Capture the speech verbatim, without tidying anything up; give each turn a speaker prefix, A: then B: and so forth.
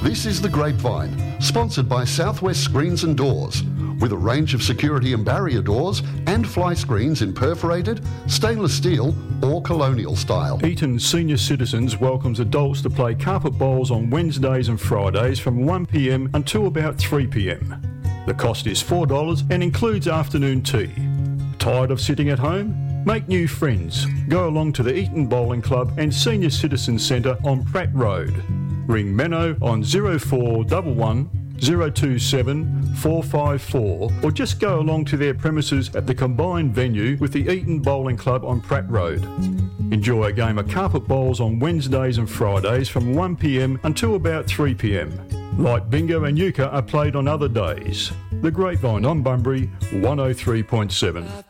A: This is The Grapevine, sponsored by Southwest Screens and Doors, with a range of security and barrier doors and fly screens in perforated, stainless steel or colonial style.
B: Eaton Senior Citizens welcomes adults to play carpet bowls on Wednesdays and Fridays from one p m until about three p m. The cost is four dollars and includes afternoon tea. Tired of sitting at home? Make new friends. Go along to the Eaton Bowling Club and Senior Citizens Centre on Pratt Road. Ring Menno on zero four one one zero two seven four five four or just go along to their premises at the combined venue with the Eaton Bowling Club on Pratt Road. Enjoy a game of carpet bowls on Wednesdays and Fridays from one p m until about three p m. Light bingo and euchre are played on other days. The Grapevine on Bunbury one oh three point seven.